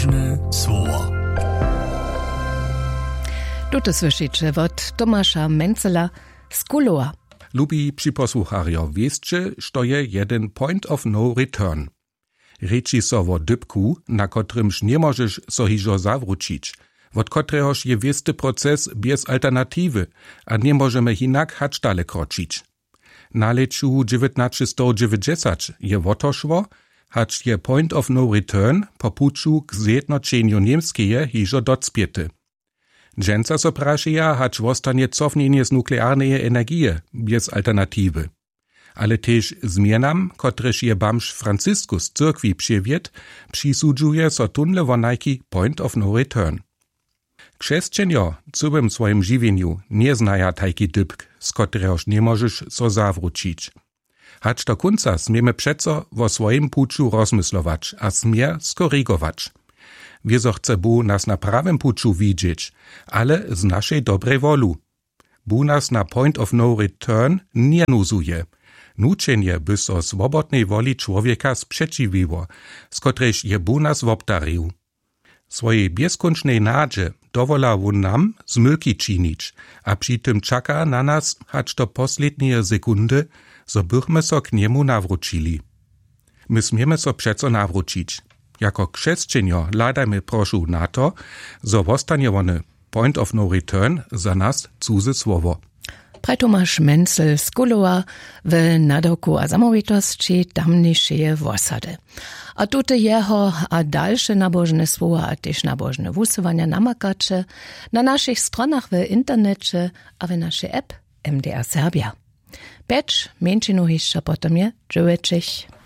Nabożne słowo. Tutaj słyszycie od Tomasza Mencela z Kuloa. Lubi przyposłuchario, wiedzcie, što je jeden point of no return. Reči so o dybku, na kotrymż nie możesz so hižo zawrócić, od kotrehoż je wiesty proces bez alternatywy, a nie możemy hinak hacz dalej kroczyć. Na leczu 1990 je wotoszło, hacz je point of no return po puczu k zjednoczeniu niemskeje hižo docpiety. Dżęca so praszeja, hacz wostanie cofnienie z nuklearnej energii bez alternatywy. Ale też zmianam, kotreż je bamż Franciskus z cyrkwi przywiet, przysudżuje so tunle wonajki point of no return. Krzesćenjo całym swoim żywieniu nie znaja tajki dybk, z kotrehoż nie możesz so zawrócić. Hacz do końca smiemy przeco wo swoim puczu rozmyslować, a smier skorygować. Wiezo chce bu nas na prawym puczu widzieć, ale z naszej dobrej wolu. Bu nas na point of no return nie nuzuje. Nučenje by so swobodnej woli człowieka sprzeciwiło, z kotrež je bu nas wobdarił. Swojej bezkończnej nadzie dowola won nam zmylki czynić, a przy tym czeka na nas hacz do poslednie sekundy, so bychmy so k niemu nawrócili. My smiemy so przeco nawrócić. Jako krzesćenjo ladajmy proszu na to, so wostanie wony point of no return za nas cudze słowo. Praj Tomasz Mencel z Kuloa w nadawku a zamovitosti tamniejszej wosady. A tutaj jeho a dalsze nabożne słowa, a też nabożne wusywania namakacze na naszych stronach w internecie, a w naszej app MDR Serbia. Pecz, mięczinu jeszcze potem je,